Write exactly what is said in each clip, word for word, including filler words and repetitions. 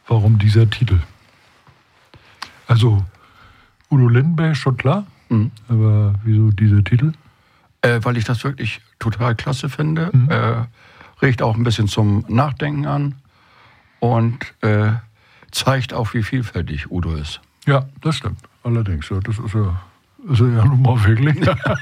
Warum dieser Titel? Also, Udo Lindenberg, schon klar. Mhm. Aber wieso dieser Titel? Äh, weil ich das wirklich total klasse finde. Mhm. Äh, regt auch ein bisschen zum Nachdenken an. Und äh, zeigt auch, wie vielfältig Udo ist. Ja, das stimmt. Allerdings. Ja, das ist ja, ist ja nun mal wirklich.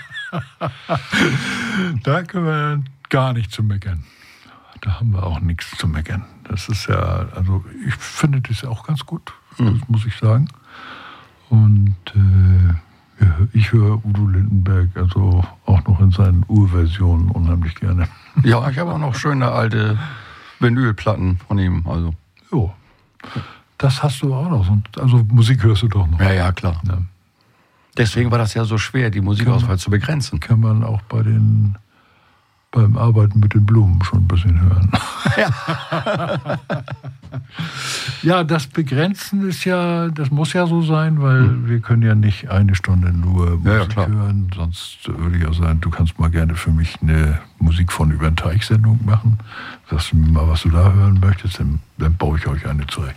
Da können wir gar nicht zu meckern. Da haben wir auch nichts zu meckern. Das ist ja, also ich finde das auch ganz gut, mhm. das muss ich sagen. Und äh, ich höre Udo Lindenberg also auch noch in seinen Urversionen unheimlich gerne. Ja, ich habe auch noch schöne alte Vinylplatten von ihm. Also. Jo, das hast du auch noch. Also Musik hörst du doch noch. Ja, ja, klar. Ja. Deswegen war das ja so schwer, die Musikauswahl man, zu begrenzen. Kann man auch bei den beim Arbeiten mit den Blumen schon ein bisschen hören. Ja. Ja, das Begrenzen ist ja, das muss ja so sein, weil hm. wir können ja nicht eine Stunde nur Musik ja, ja, hören. Sonst würde ich auch sagen, du kannst mal gerne für mich eine Musik von über den Teich-Sendung machen. Sagst du mir mal, was du da hören möchtest, dann, dann baue ich euch eine zurecht.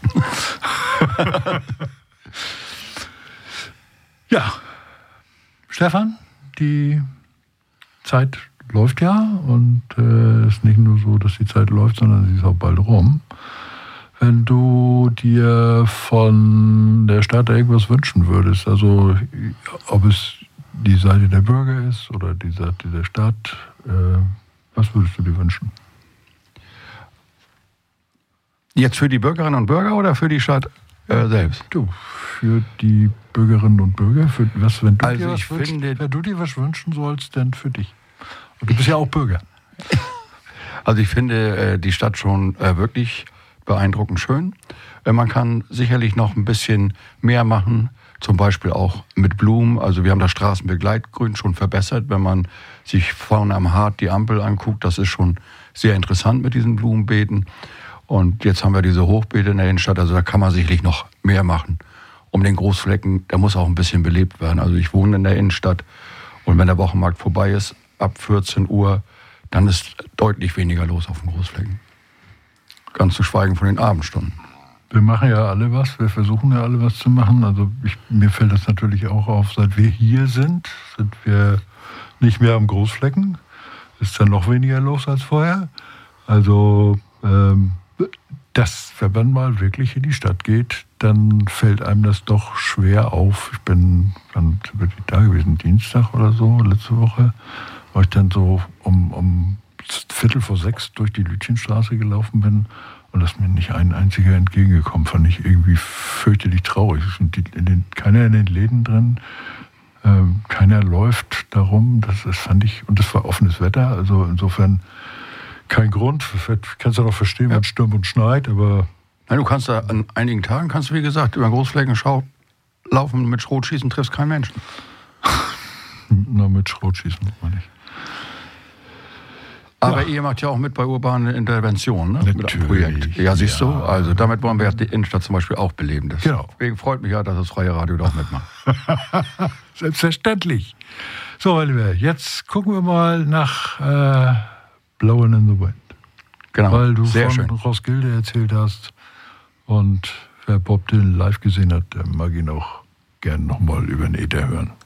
Ja, Stefan, die Zeit läuft ja und es äh, ist nicht nur so, dass die Zeit läuft, sondern sie ist auch bald rum. Wenn du dir von der Stadt irgendwas wünschen würdest, also ob es die Seite der Bürger ist oder die Seite der Stadt, äh, was würdest du dir wünschen? Jetzt für die Bürgerinnen und Bürger oder für die Stadt äh, selbst? Du, für die Bürgerinnen und Bürger, für was, wenn du, also dir, ich was finde, wünschst, wenn du dir was wünschen sollst, dann für dich. Und du bist ja auch Bürger. Also ich finde die Stadt schon wirklich beeindruckend schön. Man kann sicherlich noch ein bisschen mehr machen, zum Beispiel auch mit Blumen. Also wir haben das Straßenbegleitgrün schon verbessert. Wenn man sich vorne am Hart die Ampel anguckt, das ist schon sehr interessant mit diesen Blumenbeeten. Und jetzt haben wir diese Hochbeete in der Innenstadt, also da kann man sicherlich noch mehr machen. Um den Großflecken, der muss auch ein bisschen belebt werden. Also ich wohne in der Innenstadt und wenn der Wochenmarkt vorbei ist, ab vierzehn Uhr, dann ist deutlich weniger los auf den Großflecken. Ganz zu schweigen von den Abendstunden. Wir machen ja alle was, wir versuchen ja alle was zu machen. Also ich, mir fällt das natürlich auch auf, seit wir hier sind, sind wir nicht mehr am Großflecken. Ist dann noch weniger los als vorher. Also, ähm, dass, wenn man mal wirklich in die Stadt geht, dann fällt einem das doch schwer auf. Ich bin dann wirklich da gewesen, Dienstag oder so, letzte Woche, weil ich dann so um, um Viertel vor sechs durch die Lütchenstraße gelaufen bin und dass mir nicht ein einziger entgegengekommen, fand ich irgendwie fürchterlich traurig. Es sind die, in den, keiner in den Läden drin, ähm, keiner läuft darum, das, das fand ich, und das war offenes Wetter, also insofern kein Grund. Kannst du doch verstehen, wenn es stürmt und schneit, aber... Nein, du kannst da an einigen Tagen, kannst du wie gesagt, über den Großflecken schau, laufen, mit Schrotschießen triffst keinen Menschen. Na, mit Schrotschießen meine ich. Aber ja. ihr macht ja auch mit bei urbanen Interventionen, ne? Natürlich, mit einem Projekt. Ja, siehst ja. du, also damit wollen wir ja die Innenstadt zum Beispiel auch beleben. Das genau. Deswegen freut mich ja, dass das Freie Radio da auch mitmacht. Selbstverständlich. So, meine Lieben, jetzt gucken wir mal nach äh, Blowing in the Wind. Genau, weil du sehr von schön. Roskilde erzählt hast und wer Bob Dylan live gesehen hat, der mag ihn auch gerne nochmal über den Äther hören.